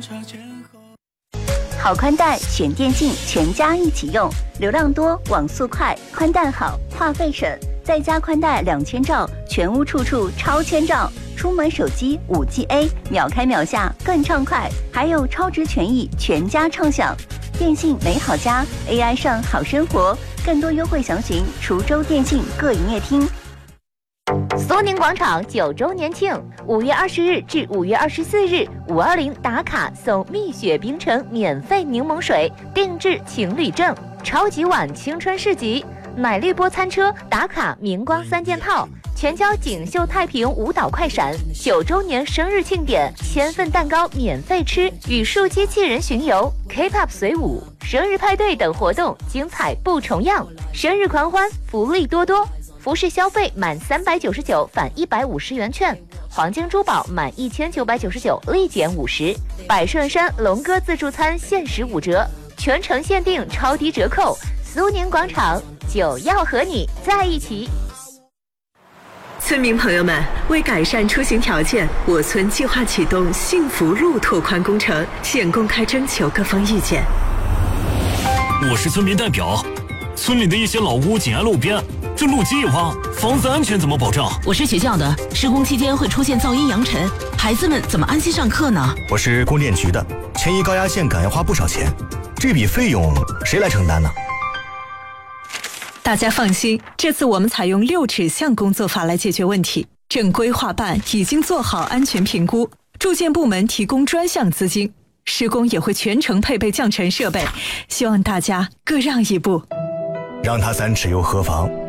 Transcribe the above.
好宽带选电信，全家一起用，流量多，网速快，宽带好，话费省，再加宽带2000兆，全屋处处超千兆，出门手机5G A， 秒开秒下更畅快，还有超值权益，全家畅享。电信美好家 ，AI 上好生活，更多优惠详询滁州电信各营业厅。 苏宁广场9周年庆，5月20日至5月24日，520打卡送蜜雪冰城免费柠檬水，定制情侣证，超级碗青春市集，奶绿波餐车打卡明光3件套，全交锦绣太平舞蹈快闪，9周年生日庆典，1000份蛋糕免费吃，语数机器人巡游 ，K-pop 随舞，生日派对等活动精彩不重样，生日狂欢福利多多。服饰消费满399返150元券，黄金珠宝满1999立减50，百顺山龙哥自助餐限时5折，全程限定超低折扣。苏宁广场就要和你在一起。 村民朋友们，为改善出行条件，我村计划启动幸福路拓宽工程，现公开征求各方意见。 我是村民代表，村里的一些老屋紧挨路边，这路基一挖，房子安全怎么保障？ 我是学校的，施工期间会出现噪音扬尘，孩子们怎么安心上课呢？ 我是供电局的，迁移高压线赶要花不少钱，这笔费用谁来承担呢？ 大家放心，这次我们采用6指向工作法来解决问题。正规划办已经做好安全评估，住建部门提供专项资金，施工也会全程配备降尘设备，希望大家各让一步。 让他3尺又何妨？